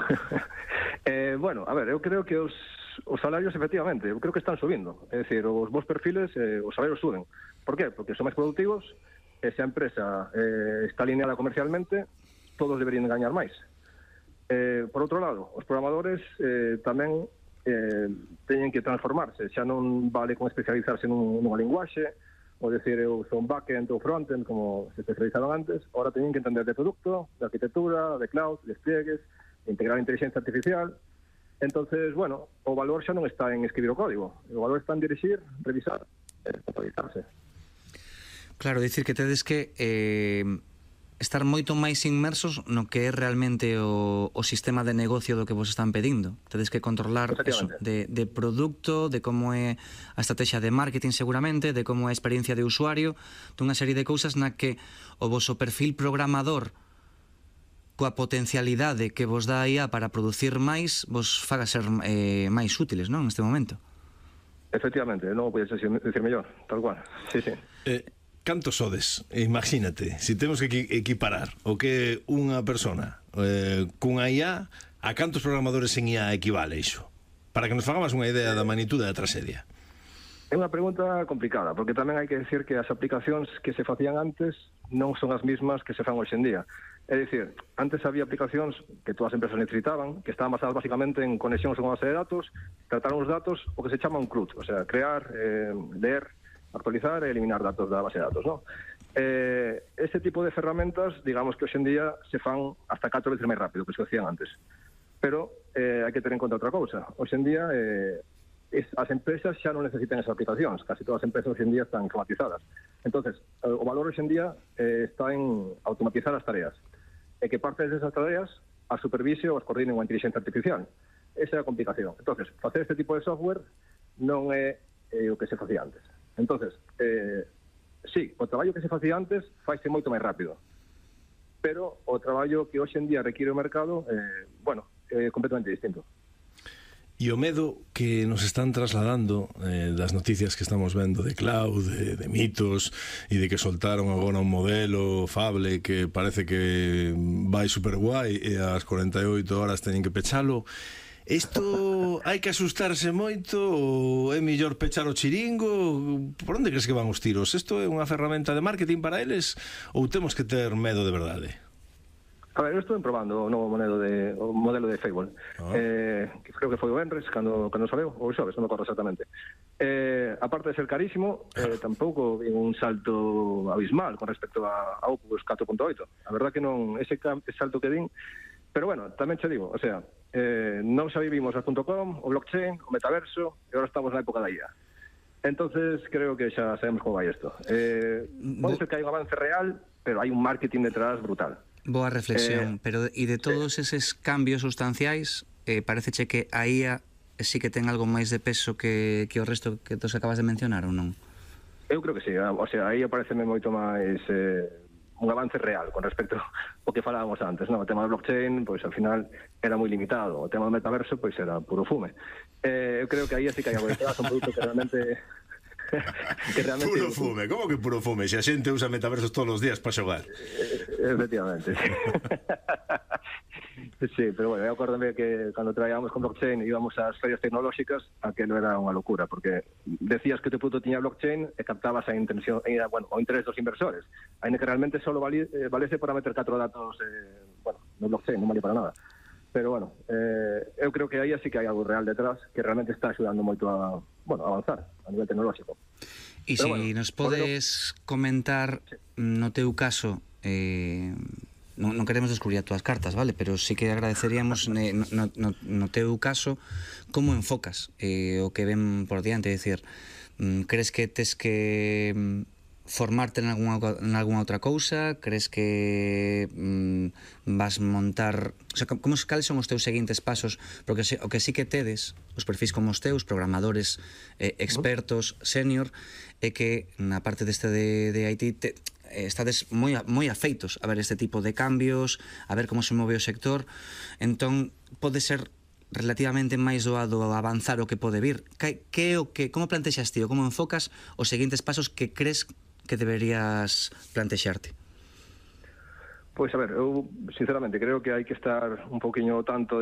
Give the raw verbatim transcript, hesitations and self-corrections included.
eh, bueno, a ver, eu creo que os, os salarios, efectivamente, eu creo que están subindo. É dicir, os vos perfiles, eh, os salarios suben. Por qué? Porque son máis productivos, e se a empresa eh, está alineada comercialmente, todos deberían gañar máis. Eh, por outro lado, os programadores eh, tamén eh, teñen que transformarse. Xa non vale con especializarse nun, nunha linguaxe, ou decir, eu son backend ou frontend, como se especializaban antes. Ahora teñen que entender de produto, de arquitectura, de cloud, de despliegues, de integrar a inteligencia artificial. Entonces, bueno, o valor xa non está en escribir o código. O valor está en dirixir, revisar e actualizarse. Claro, dicir que tedes que eh, estar moito máis inmersos no que é realmente o, o sistema de negocio do que vos están pedindo. Tedes que controlar eso, de, de produto, de como é a estrategia de marketing seguramente, de como é a experiencia de usuario, dunha serie de cousas na que o voso perfil programador coa potencialidade que vos dá a I A para producir máis, vos faga ser eh, máis útiles, non, neste momento. Efectivamente, non podes decir mellor, tal cual. Sí, sí. Eh, cantos sodes? Imagínate, se si temos que equiparar o que unha persona eh, cunha I A, a cantos programadores en I A equivale iso? Para que nos fagamos unha idea da magnitude da tragedia. É unha pregunta complicada, porque tamén hai que decir que as aplicacións que se facían antes non son as mismas que se fan hoxe en día. É dicir, antes había aplicacións que todas as empresas necesitaban, que estaban basadas basicamente en conexións con unha base de datos, tratar os datos, o que se chama un C R U D, o sea, crear, eh, leer, actualizar e eliminar datos da base de datos, ¿no? Eh, ese tipo de ferramentas, digamos que hoxe en día se fan hasta catro veces máis rápido que se facían antes. Pero eh, hai que ter en conta outra cousa. Hoxe en día eh, es, as empresas xa non necesitan esas aplicacións. Casi todas as empresas hoxe en día están automatizadas. Entonces, eh, o valor hoxe en día eh, está en automatizar as tareas. E que parte desas tareas a supervise ou as coordine unha inteligencia artificial. Esa é a complicación. Entonces, facer este tipo de software non é eh, o que se facía antes. Entonces, eh, sí, o traballo que se facía antes faise moito máis rápido, pero o traballo que hoxe en día require o mercado, eh, bueno, é completamente distinto. E o medo que nos están trasladando eh, das noticias que estamos vendo de cloud, de, de mitos, e de que soltaron agora un modelo Fable que parece que vai super guai e ás cuarenta e oito horas teñen que pechalo. Isto hai que asustarse moito ou é mellor pechar o chiringo? Por onde crees que van os tiros? Isto é unha ferramenta de marketing para eles ou temos que ter medo de verdade? A ver, eu estou probando o novo modelo de, o modelo de Fable. Ah. Eh, que creo que foi o Benres cando, cando sabeu, ou o xoves, non me acordo exactamente. Eh, aparte de ser carísimo, eh, tampouco vin un salto abismal con respecto a, a Opus catro punto oito. A verdad que non, ese, ese salto que vin. Pero bueno, tamén che digo, o sea, eh, non xa vivimos a .com, o blockchain, o metaverso, e agora estamos na época da I A. Entonces creo que xa sabemos como vai isto. Eh, pode ser que hai un avance real, pero hai un marketing detrás brutal. Boa reflexión, eh, pero e de todos sí. eses cambios sustanciais, eh, pareceche que a I A sí que ten algo máis de peso que, que o resto que tos acabas de mencionar ou non? Eu creo que sí, o sea, aí apareceme moito máis... Eh, un avance real con respecto ao que falábamos antes, ¿no? O tema do blockchain, pois, al final, era moi limitado. O tema do metaverso, pois, era puro fume. Eh, eu creo que aí así que hai algo detrás, un produto que realmente... que realmente... Puro fume, como que puro fume? Se a xente usa metaversos todos os días para xogar. Eh, efectivamente, sí. Sí, pero bueno, eu acordame que cando traíamos con blockchain íbamos ás ferias tecnolóxicas, aquilo era unha locura, porque decías que o teu produto tiña blockchain e captabas a intención, a, bueno, o interés dos inversores, ainda que realmente só vali, eh, valese para meter catro datos eh, bueno, no blockchain, non vale para nada. Pero bueno, eh, eu creo que aí así que hai algo real detrás que realmente está axudando moito a, bueno, a avanzar a nivel tecnolóxico. E se bueno, nos podes lo... comentar, sí. no teu caso, eh, non, non queremos descubrir as túas cartas, vale? Pero sí que agradeceríamos ne, no, no, no teu caso como enfocas eh, o que ven por diante, é dicir, crees que tes que formarte en alguna, en alguna outra cousa? Crees que mm, vas montar... O sea, como, cales son os teus seguintes pasos? Porque se, o que sí que tedes, os perfis como os teus, programadores eh, expertos, senior, é que na parte deste de, de I T te, estades moi, moi afeitos a ver este tipo de cambios, a ver como se move o sector, entón pode ser relativamente máis doado a avanzar o que pode vir. Que, que o que, como plantexas ti, como enfocas os seguintes pasos que crees que deberías plantexarte? Pois a ver, eu sinceramente creo que hai que estar un poquinho tanto